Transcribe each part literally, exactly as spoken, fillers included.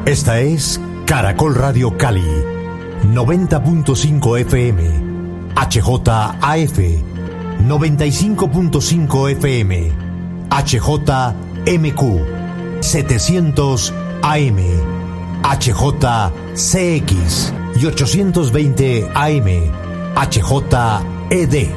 Esta es Caracol Radio Cali, noventa punto cinco F M, H J A F, noventa y cinco punto cinco F M, H J M Q, setecientos A M, H J C X y ochocientos veinte A M, H J E D.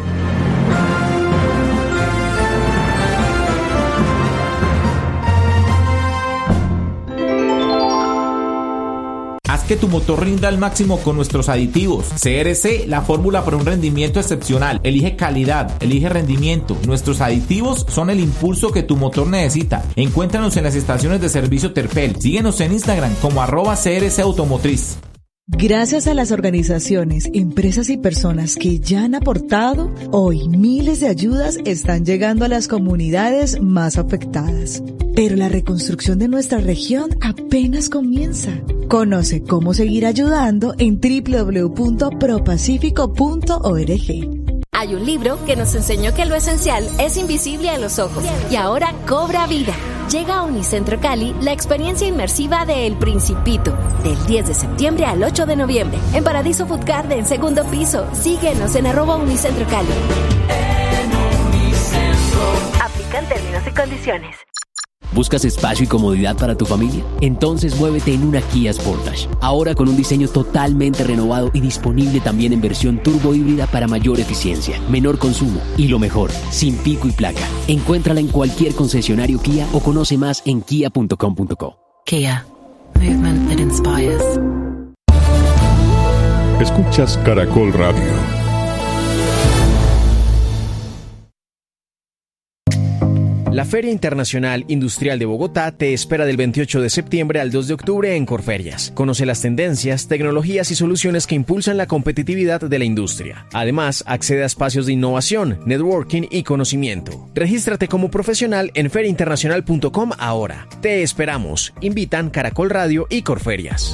Haz que tu motor rinda al máximo con nuestros aditivos. C R C, la fórmula para un rendimiento excepcional. Elige calidad, elige rendimiento. Nuestros aditivos son el impulso que tu motor necesita. Encuéntranos en las estaciones de servicio Terpel. Síguenos en Instagram como arroba C R C Automotriz. Gracias a las organizaciones, empresas y personas que ya han aportado, hoy miles de ayudas están llegando a las comunidades más afectadas. Pero la reconstrucción de nuestra región apenas comienza. Conoce cómo seguir ayudando en doble u doble u doble u punto propacífico punto org. Hay un libro que nos enseñó que lo esencial es invisible a los ojos y ahora cobra vida. Llega a Unicentro Cali la experiencia inmersiva de El Principito, del diez de septiembre al ocho de noviembre, en Paradiso Food Garden, segundo piso. Síguenos en arroba Unicentro Cali. En Unicentro. Aplican términos y condiciones. ¿Buscas espacio y comodidad para tu familia? Entonces muévete en una Kia Sportage. Ahora con un diseño totalmente renovado y disponible también en versión turbo híbrida para mayor eficiencia, menor consumo y lo mejor, sin pico y placa. Encuéntrala en cualquier concesionario Kia o conoce más en kia punto com punto co. Kia. Movement that inspires. Escuchas Caracol Radio. La Feria Internacional Industrial de Bogotá te espera del veintiocho de septiembre al dos de octubre en Corferias. Conoce las tendencias, tecnologías y soluciones que impulsan la competitividad de la industria. Además, accede a espacios de innovación, networking y conocimiento. Regístrate como profesional en feria internacional punto com ahora. Te esperamos. Invitan Caracol Radio y Corferias.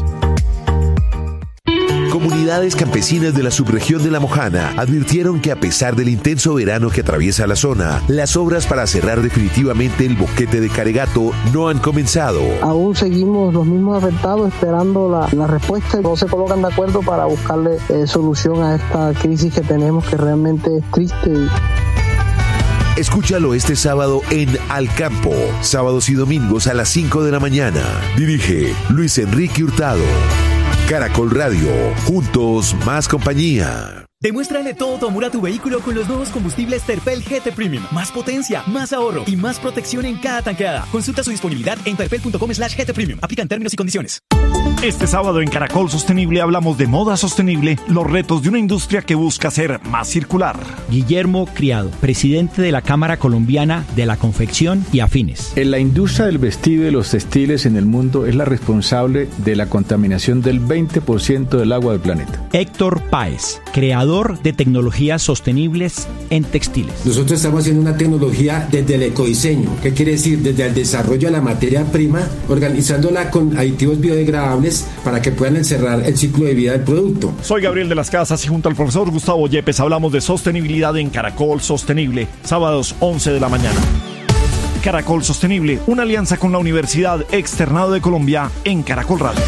Comunidades campesinas de la subregión de La Mojana advirtieron que a pesar del intenso verano que atraviesa la zona, las obras para cerrar definitivamente el boquete de Caregato no han comenzado. Aún seguimos los mismos afectados esperando la, la respuesta y no se colocan de acuerdo para buscarle eh, solución a esta crisis que tenemos, que realmente es triste. Escúchalo este sábado en Al Campo, sábados y domingos a las cinco de la mañana. Dirige Luis Enrique Hurtado. Caracol Radio, juntos más compañía. Demuéstrale todo tu amor a tu vehículo con los nuevos combustibles Terpel G T Premium. Más potencia, más ahorro y más protección en cada tanqueada. Consulta su disponibilidad en terpel punto com slash G T Premium. Aplican términos y condiciones. Este sábado en Caracol Sostenible hablamos de moda sostenible, los retos de una industria que busca ser más circular. Guillermo Criado, presidente de la Cámara Colombiana de la Confección y Afines. En la industria del vestido y los textiles en el mundo es la responsable de la contaminación del veinte por ciento del agua del planeta. Héctor Páez, creador de tecnologías sostenibles en textiles. Nosotros estamos haciendo una tecnología desde el ecodiseño. ¿Qué quiere decir? Desde el desarrollo de la materia prima, organizándola con aditivos biodegradables para que puedan encerrar el ciclo de vida del producto. Soy Gabriel de las Casas y junto al profesor Gustavo Yepes hablamos de sostenibilidad en Caracol Sostenible, sábados once de la mañana. Caracol Sostenible, una alianza con la Universidad Externado de Colombia en Caracol Radio.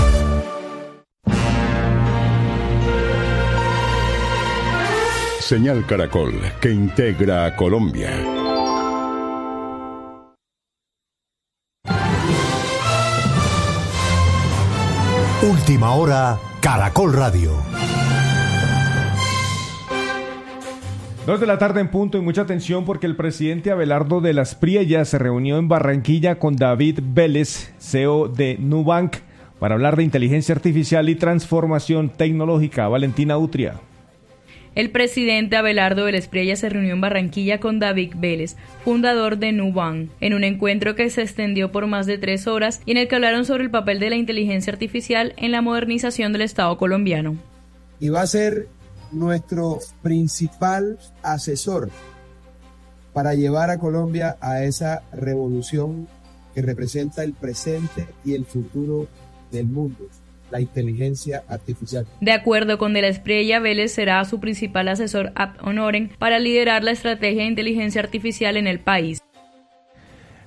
Señal Caracol, que integra a Colombia. Última hora, Caracol Radio. Dos de la tarde en punto y mucha atención porque el presidente Abelardo de las Priellas se reunió en Barranquilla con David Vélez, C E O de Nubank, para hablar de inteligencia artificial y transformación tecnológica. Valentina Utria. El presidente Abelardo de las Priellas se reunió en Barranquilla con David Vélez, fundador de Nubank, en un encuentro que se extendió por más de tres horas y en el que hablaron sobre el papel de la inteligencia artificial en la modernización del Estado colombiano. Y va a ser nuestro principal asesor para llevar a Colombia a esa revolución que representa el presente y el futuro del mundo, la inteligencia artificial. De acuerdo con De la Espriella, Vélez será su principal asesor ad honorem para liderar la estrategia de inteligencia artificial en el país.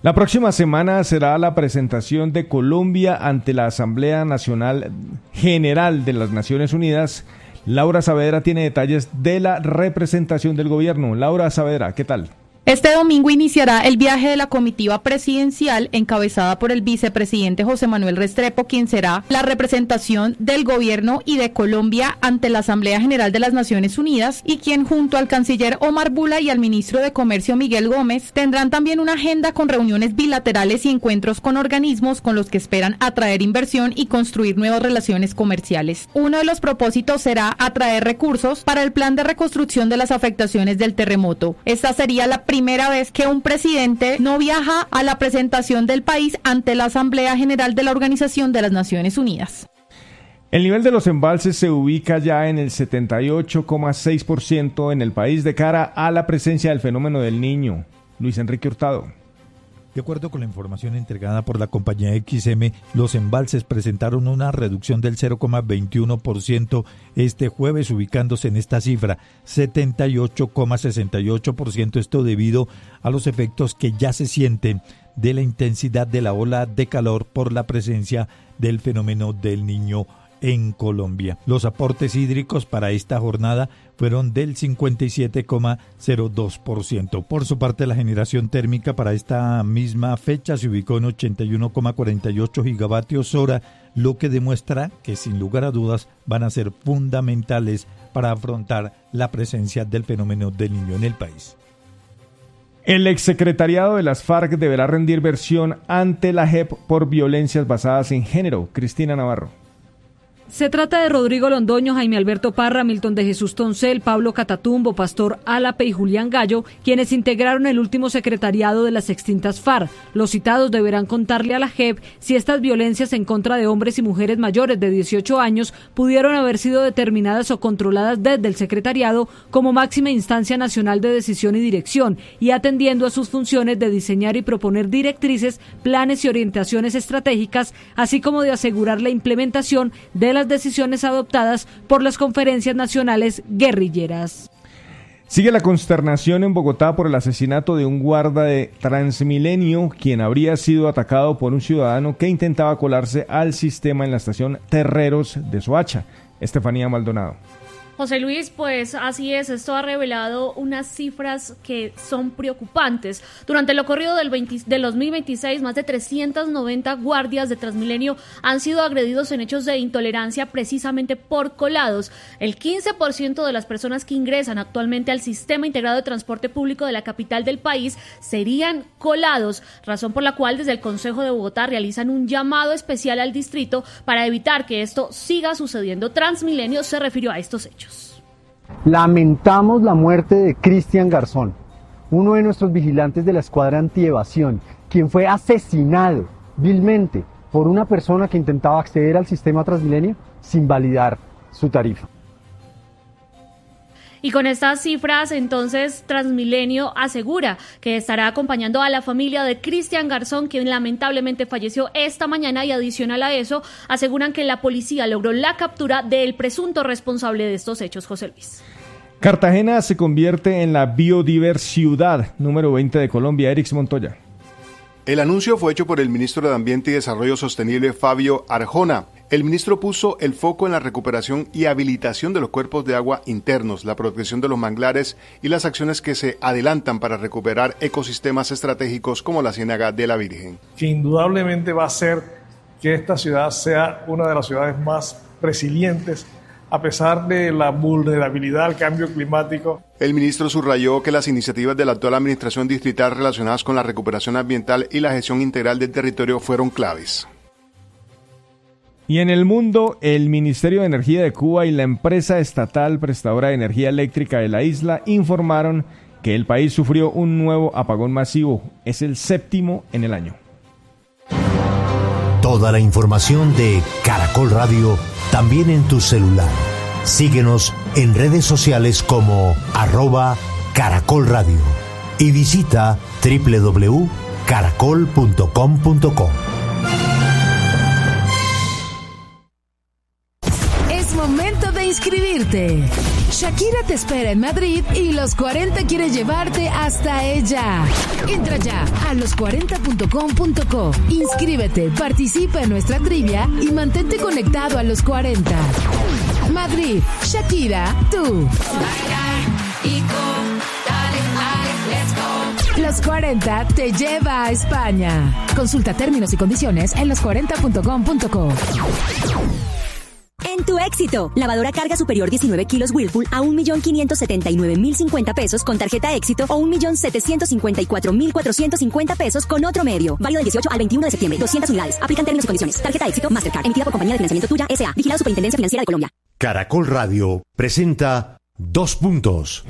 La próxima semana será la presentación de Colombia ante la Asamblea Nacional General de las Naciones Unidas. Laura Saavedra tiene detalles de la representación del gobierno. Laura Saavedra, ¿qué tal? Este domingo iniciará el viaje de la comitiva presidencial encabezada por el vicepresidente José Manuel Restrepo, quien será la representación del gobierno y de Colombia ante la Asamblea General de las Naciones Unidas y quien junto al canciller Omar Bula y al ministro de Comercio Miguel Gómez tendrán también una agenda con reuniones bilaterales y encuentros con organismos con los que esperan atraer inversión y construir nuevas relaciones comerciales. Uno de los propósitos será atraer recursos para el plan de reconstrucción de las afectaciones del terremoto. Esta sería la primera vez que un presidente no viaja a la presentación del país ante la Asamblea General de la Organización de las Naciones Unidas. El nivel de los embalses se ubica ya en el setenta y ocho coma seis por ciento en el país de cara a la presencia del fenómeno del Niño. Luis Enrique Hurtado. De acuerdo con la información entregada por la compañía X M, los embalses presentaron una reducción del cero coma veintiuno por ciento este jueves, ubicándose en esta cifra, setenta y ocho coma sesenta y ocho por ciento, esto debido a los efectos que ya se sienten de la intensidad de la ola de calor por la presencia del fenómeno del Niño en Colombia. Los aportes hídricos para esta jornada fueron del cincuenta y siete coma cero dos por ciento. Por su parte, la generación térmica para esta misma fecha se ubicó en ochenta y uno coma cuarenta y ocho gigavatios hora, lo que demuestra que sin lugar a dudas van a ser fundamentales para afrontar la presencia del fenómeno del Niño en el país. El exsecretariado de las FARC deberá rendir versión ante la J E P por violencias basadas en género. Cristina Navarro. Se trata de Rodrigo Londoño, Jaime Alberto Parra, Milton de Jesús Toncel, Pablo Catatumbo, Pastor Álape y Julián Gallo, quienes integraron el último secretariado de las extintas FARC. Los citados deberán contarle a la J E P si estas violencias en contra de hombres y mujeres mayores de dieciocho años pudieron haber sido determinadas o controladas desde el secretariado como máxima instancia nacional de decisión y dirección, y atendiendo a sus funciones de diseñar y proponer directrices, planes y orientaciones estratégicas, así como de asegurar la implementación de las decisiones adoptadas por las conferencias nacionales guerrilleras. Sigue la consternación en Bogotá por el asesinato de un guarda de Transmilenio, quien habría sido atacado por un ciudadano que intentaba colarse al sistema en la estación Terreros de Soacha. Estefanía Maldonado. José Luis, pues así es, esto ha revelado unas cifras que son preocupantes. Durante lo corrido del, veinte, del dos mil veintiséis, más de trescientos noventa guardias de Transmilenio han sido agredidos en hechos de intolerancia precisamente por colados. El quince por ciento de las personas que ingresan actualmente al sistema integrado de transporte público de la capital del país serían colados, razón por la cual desde el Consejo de Bogotá realizan un llamado especial al distrito para evitar que esto siga sucediendo. Transmilenio se refirió a estos hechos. Lamentamos la muerte de Cristian Garzón, uno de nuestros vigilantes de la escuadra antievasión, quien fue asesinado vilmente por una persona que intentaba acceder al sistema Transmilenio sin validar su tarifa. Y con estas cifras, entonces, Transmilenio asegura que estará acompañando a la familia de Cristian Garzón, quien lamentablemente falleció esta mañana, y adicional a eso, aseguran que la policía logró la captura del presunto responsable de estos hechos. José Luis. Cartagena se convierte en la biodiversidad número veinte de Colombia. Erix Montoya. El anuncio fue hecho por el ministro de Ambiente y Desarrollo Sostenible, Fabio Arjona. El ministro puso el foco en la recuperación y habilitación de los cuerpos de agua internos, la protección de los manglares y las acciones que se adelantan para recuperar ecosistemas estratégicos como la Ciénaga de la Virgen. Que indudablemente va a hacer que esta ciudad sea una de las ciudades más resilientes a pesar de la vulnerabilidad al cambio climático. El ministro subrayó que las iniciativas de la actual administración distrital relacionadas con la recuperación ambiental y la gestión integral del territorio fueron claves. Y en el mundo, el Ministerio de Energía de Cuba y la empresa estatal prestadora de energía eléctrica de la isla informaron que el país sufrió un nuevo apagón masivo. Es el séptimo en el año. Toda la información de Caracol Radio también en tu celular. Síguenos en redes sociales como arroba Caracol Radio y visita doble u doble u doble u punto caracol punto com punto co. Es momento de inscribirte. Shakira te espera en Madrid y Los cuarenta quiere llevarte hasta ella. Entra ya a los cuarenta punto com punto co. Inscríbete, participa en nuestra trivia y mantente conectado a Los cuarenta. Madrid, Shakira, tú. Los cuarenta te lleva a España. Consulta términos y condiciones en los cuarenta punto com punto co. En tu éxito, lavadora carga superior diecinueve kilos Whirlpool a un millón quinientos setenta y nueve mil cincuenta pesos con tarjeta éxito o un millón setecientos cincuenta y cuatro mil cuatrocientos cincuenta pesos con otro medio. Válido del dieciocho al veintiuno de septiembre. doscientas unidades. Aplican términos y condiciones. Tarjeta éxito Mastercard. Emitida por Compañía de Financiamiento Tuya S A. Vigilado Superintendencia Financiera de Colombia. Caracol Radio presenta Dos Puntos.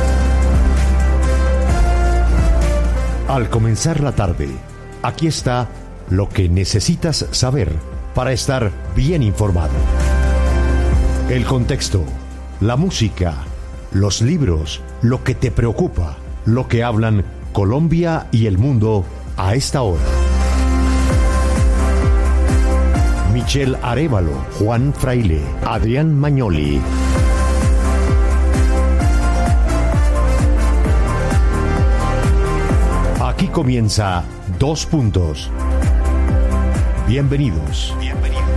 Al comenzar la tarde, aquí está lo que necesitas saber para estar bien informado. El contexto, la música, los libros, lo que te preocupa, lo que hablan Colombia y el mundo a esta hora. Michelle Arévalo, Juan Fraile, Adrián Magnoli. Aquí comienza Dos Puntos. Bienvenidos. Bienvenidos.